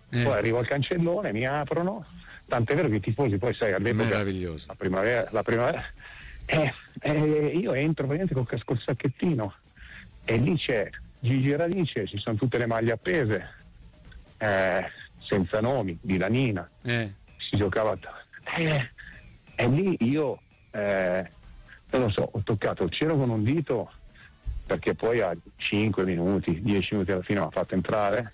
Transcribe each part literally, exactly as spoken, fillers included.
eh. poi arrivo al cancellone, mi aprono, tant'è vero che i tifosi poi sai all'epoca meraviglioso la primavera, la primavera eh, eh, io entro praticamente col, col sacchettino e lì c'è Gigi Radice, ci sono tutte le maglie appese, eh, senza nomi, di Lanina, eh. si giocava eh, e lì io eh, non lo so, ho toccato il cielo con un dito, perché poi a cinque minuti, dieci minuti alla fine mi ha fatto entrare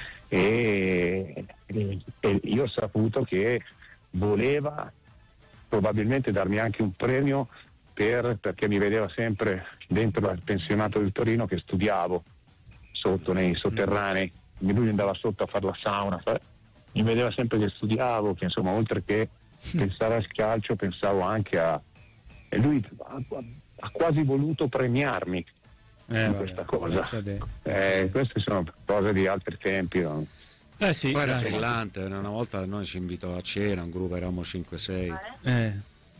e, e, e io ho saputo che voleva probabilmente darmi anche un premio per, perché mi vedeva sempre dentro al pensionato del Torino che studiavo sotto nei sotterranei, lui andava sotto a fare la sauna, mi vedeva sempre che studiavo, che insomma oltre che pensare al calcio pensavo anche a, e lui ha, ha quasi voluto premiarmi eh, in vabbè, questa cosa, eh, eh, queste sono cose di altri tempi, no? Eh sì, poi era brillante, una volta noi ci invitò a cena, un gruppo, eravamo cinque sei, eh.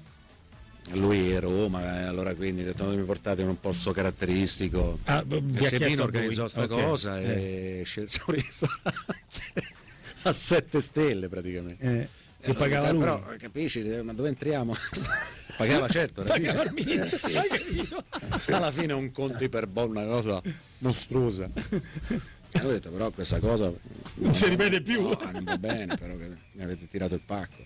lui è Roma, eh, allora quindi detto, mi portate in un posto caratteristico, ah, e Sebino organizzò questa okay. cosa eh. e scelse un ristorante a sette stelle praticamente, eh. che eh, pagava lui. Però capisci, ma dove entriamo? Pagava certo, pagava il ministro, alla fine un conto iperbolo, una cosa mostruosa. E ho detto però questa cosa non si ripete più, no, non va bene, però che mi avete tirato il pacco.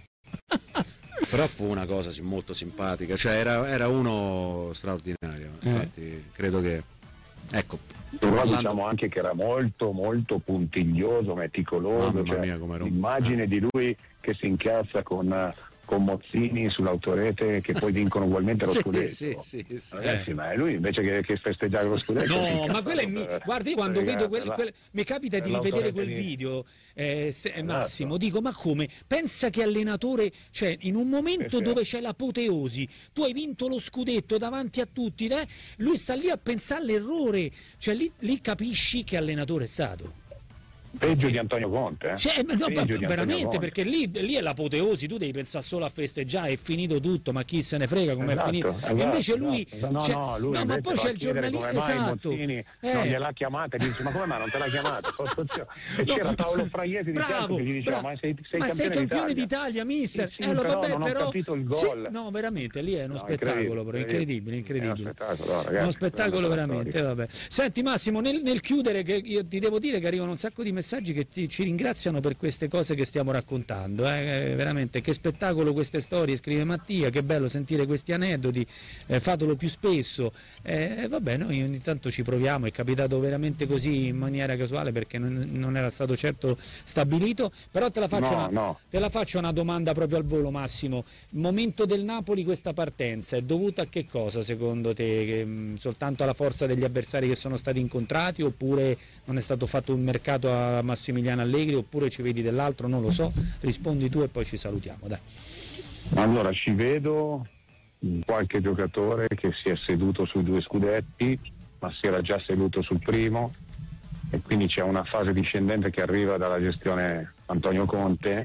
Però fu una cosa sì, molto simpatica, cioè era, era uno straordinario, infatti eh. credo che ecco, però parlando... diciamo anche che era molto molto puntiglioso, meticoloso, cioè, mia, come l'immagine eh. di lui che si incazza con con Mozzini sull'autorete che poi vincono ugualmente lo sì, scudetto. Sì, sì, sì. Ragazzi, eh. ma è lui invece che, che festeggiare lo scudetto. No, ma quello è mi... guarda, io quando vedo quel, quel... mi capita di rivedere quel video, eh, se... esatto. Massimo, dico, ma come? Pensa che allenatore, cioè in un momento sì, dove sì. c'è l'apoteosi, tu hai vinto lo scudetto davanti a tutti, eh? Lui sta lì a pensare all'errore, cioè lì, lì capisci che allenatore è stato. Peggio di Antonio Conte, eh? Cioè, no, ma, veramente, Conte. Perché lì, lì è l'apoteosi, tu devi pensare solo a festeggiare, è finito tutto, ma chi se ne frega come esatto, è finito. Esatto, invece lui, esatto. no, cioè, no, lui no, ma poi c'è il giornalista, esatto, Mozzini eh. non gliel'ha chiamata e dice ma come mai non te l'ha chiamata? E no, c'era Paolo Fraiesi di fianco che gli diceva ma sei, sei ma campione, sei campione d'Italia, d'Italia, mister. sì, sì, eh, però vabbè, non però, ho capito il gol. Sì, no, veramente, lì è uno no, spettacolo, però, incredibile, incredibile. È uno spettacolo, ragazzi, uno spettacolo veramente, vabbè. Senti Massimo, nel, nel chiudere, che io ti devo dire che arrivano un sacco di messaggi che ti, ci ringraziano per queste cose che stiamo raccontando, eh? Veramente che spettacolo queste storie, scrive Mattia, che bello sentire questi aneddoti, eh, fatelo più spesso, eh, vabbè, noi ogni tanto ci proviamo, è capitato veramente così in maniera casuale perché non, non era stato certo stabilito, però te la faccio, no, una, no. te la faccio una domanda proprio al volo, Massimo. Il momento del Napoli, questa partenza è dovuta a che cosa secondo te? Che, mh, soltanto alla forza degli avversari che sono stati incontrati, oppure non è stato fatto un mercato a Massimiliano Allegri, oppure ci vedi dell'altro? Non lo so, rispondi tu e poi ci salutiamo, dai. Allora, ci vedo qualche giocatore che si è seduto sui due scudetti, ma si era già seduto sul primo, e quindi c'è una fase discendente che arriva dalla gestione Antonio Conte,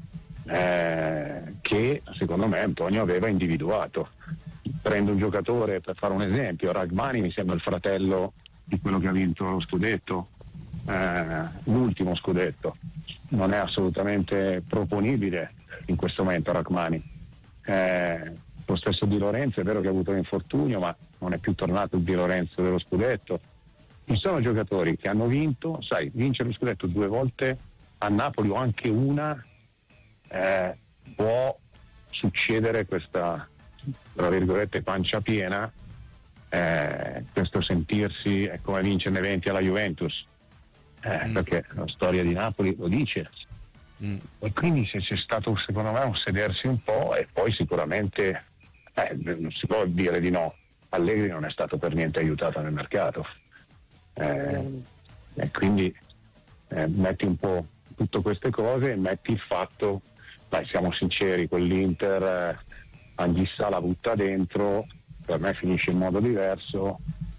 eh, che secondo me Antonio aveva individuato. Prendo un giocatore per fare un esempio, Ragmani mi sembra il fratello di quello che ha vinto lo scudetto, eh, l'ultimo scudetto, non è assolutamente proponibile in questo momento Rachmani. Eh, lo stesso Di Lorenzo, è vero che ha avuto un infortunio, ma non è più tornato il Di Lorenzo dello scudetto. Ci sono giocatori che hanno vinto, sai, vincere lo scudetto due volte a Napoli o anche una, eh, può succedere questa, tra virgolette, pancia piena, eh, questo sentirsi è come vincerne venti alla Juventus, eh, mm. perché la storia di Napoli lo dice. Mm. E quindi se c'è stato secondo me un sedersi un po', e poi sicuramente eh, non si può dire di no, Allegri non è stato per niente aiutato nel mercato, eh, mm. e quindi eh, metti un po' tutte queste cose e metti il fatto, dai, siamo sinceri, quell'Inter eh, Anghissà la butta dentro, per me finisce in modo diverso,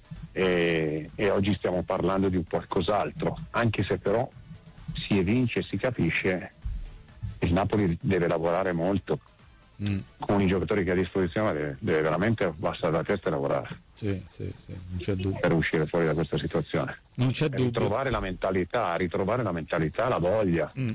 e, e oggi stiamo parlando di un qualcos'altro, anche se però si evince e si capisce il Napoli deve lavorare molto mm. con i giocatori che ha a disposizione, deve, deve veramente abbassare la testa e lavorare, sì, sì, sì, non c'è dubbio, per uscire fuori da questa situazione, non c'è dubbio, ritrovare la mentalità ritrovare la mentalità, la voglia, mm.